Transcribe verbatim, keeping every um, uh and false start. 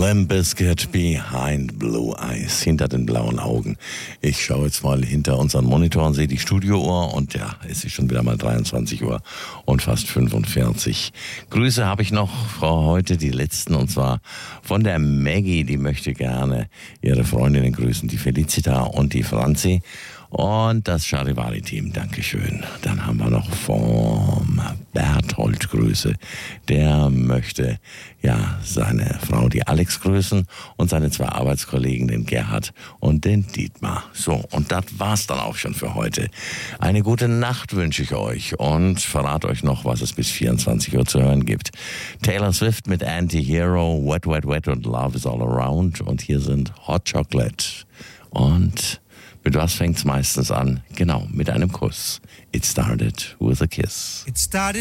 Limp Bizkit, Behind Blue Eyes, hinter den blauen Augen. Ich schaue jetzt mal hinter unseren Monitor und sehe die Studiouhr und ja, es ist schon wieder mal dreiundzwanzig Uhr und fast fünfundvierzig. Grüße habe ich noch für heute, die letzten, und zwar von der Maggie, die möchte gerne ihre Freundinnen grüßen, die Felicita und die Franzi. Und das Charivari-Team, Dankeschön. Dann haben wir noch vom Berthold Grüße. Der möchte ja seine Frau, die Alex, grüßen und seine zwei Arbeitskollegen, den Gerhard und den Dietmar. So, und das war's dann auch schon für heute. Eine gute Nacht wünsche ich euch und verrate euch noch, was es bis vierundzwanzig Uhr zu hören gibt. Taylor Swift mit Anti-Hero, Wet, Wet, Wet und Love is All Around. Und hier sind Hot Chocolate. Und mit was fängt's meistens an? Genau, mit einem Kuss. It started with a kiss. It started